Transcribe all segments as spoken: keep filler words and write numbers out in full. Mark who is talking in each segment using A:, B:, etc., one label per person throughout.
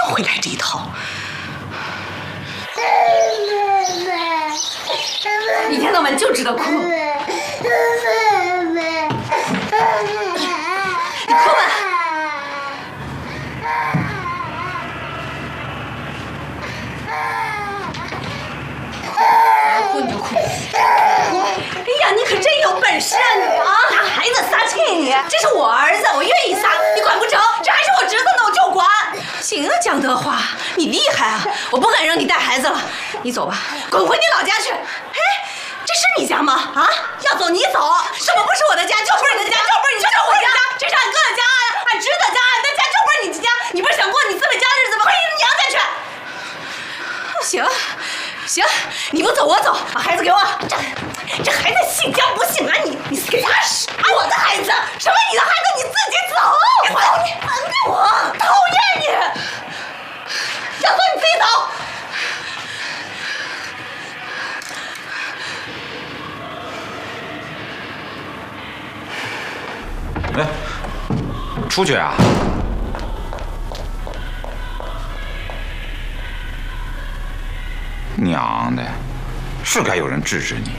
A: 就会来这一套。一天到晚就知道哭。你哭吧。哭你就哭。哭！哎呀，你可真有本事啊你啊！拿孩子撒气你！这是我儿子，我愿意撒，你管不着。这还是我侄子呢，我就管。行啊，江德华，你厉害啊！我不敢让你带孩子了，你走吧，滚回你老家去。哎，这是你家吗？啊，要走你走，什么不是我的家？就不是你的家，就不是你就是我的家，这是俺哥的家，俺侄子的家，俺的家就不是你的家。你不是想过你自伟家的日子吗？回你娘家去。行，行，你不走我走，把孩子给我。这这孩子姓江不姓安，你你给他使我的孩子，什么你的孩子，你自己走。我讨厌我，讨厌你。要走你自己走。
B: 哎，出去啊！娘的，是该有人制止你。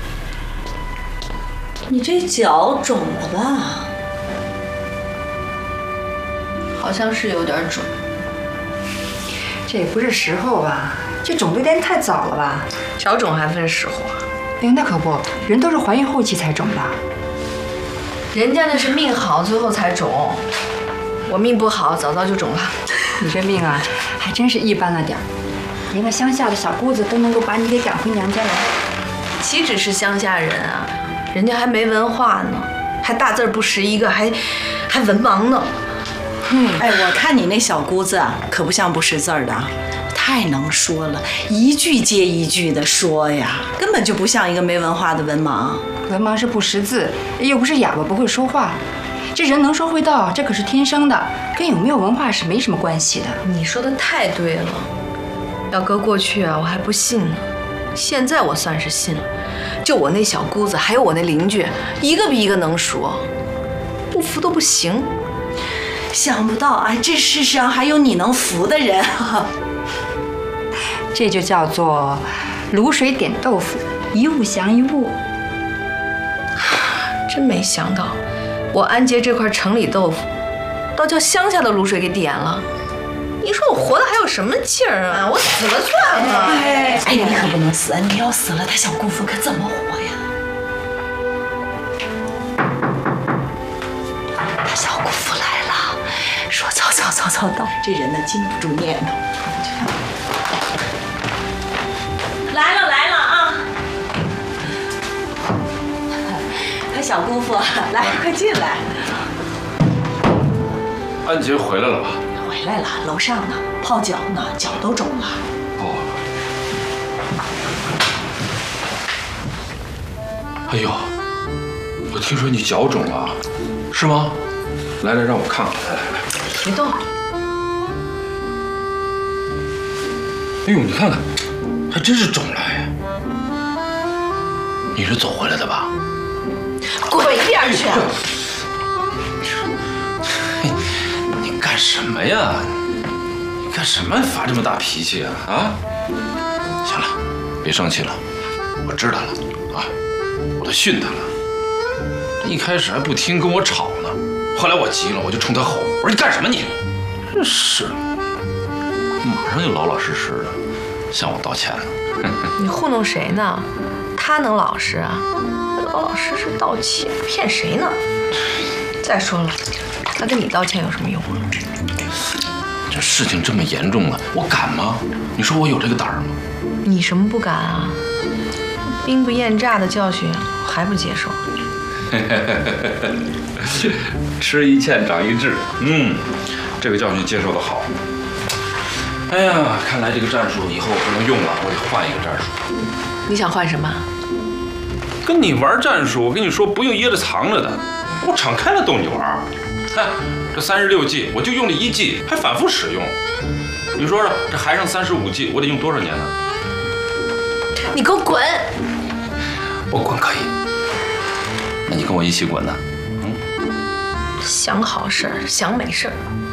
C: 你这脚肿了吧？
A: 好像是有点肿。
D: 这也不是时候吧？这肿的有点太早了吧？
A: 脚肿还分时候啊？
D: 哎，那可不，人都是怀孕后期才肿的。
A: 人家那是命好，最后才肿。我命不好，早早就肿了。
D: 你这命啊，还真是一般了点儿。连个乡下的小姑子都能够把你给赶回娘家来。
A: 岂止是乡下人啊，人家还没文化呢，还大字不识一个，还还文盲呢。
C: 嗯，哎，我看你那小姑子啊，可不像不识字儿的，太能说了，一句接一句的说呀，根本就不像一个没文化的文盲。
D: 文盲是不识字，又不是哑巴不会说话。这人能说会道，这可是天生的，跟有没有文化是没什么关系的。
A: 你说的太对了，要搁过去啊，我还不信呢，现在我算是信了。就我那小姑子，还有我那邻居，一个比一个能说，不服都不行。
C: 想不到啊，这世上还有你能服的人。
D: 这就叫做卤水点豆腐，一物降一物。
A: 真没想到，我安杰这块城里豆腐，倒叫乡下的卤水给点了。你说我活的还有什么劲儿啊？我死了算了。
C: 哎哎，你可不能死啊！你要死了，他小姑父可怎么活呀？他小姑父来了，说早早早早到，这人呢禁不住念叨。来了来了啊！他小姑父来，快进来。
E: 安杰回来了吧？
C: 回来了，楼上呢，泡脚呢，脚都肿了。
E: 哦。哎呦，我听说你脚肿了，是吗？来来，让我看看，来来来。
A: 别动。
E: 哎呦，你看看，还真是肿了哎。你是走回来的吧？
A: 滚一边去！
E: 你干什么呀？你干什么发这么大脾气啊？啊！行了，别生气了，我知道了啊，我都训他了。一开始还不听，跟我吵呢。后来我急了，我就冲他吼，我说你干什么你？真是，马上就老老实实的向我道歉了。
A: 你糊弄谁呢？他能老实啊？老老实实道歉，骗谁呢？再说了，他跟你道歉有什么用啊？
E: 这事情这么严重了，我敢吗？你说我有这个胆儿吗？
A: 你什么不敢啊？兵不厌诈的教训我还不接受？
E: 吃一堑长一智，嗯，这个教训接受的好。哎呀，看来这个战术以后不能用了，我得换一个战术。
A: 你想换什么？
E: 跟你玩战术，我跟你说不用掖着藏着的，我敞开了逗你玩。看这三十六计，我就用了一计，还反复使用。你说说，这还剩三十五计，我得用多少年呢？
A: 你给我滚！
E: 我滚可以，那你跟我一起滚呢？嗯，
A: 想好事儿，想美事儿。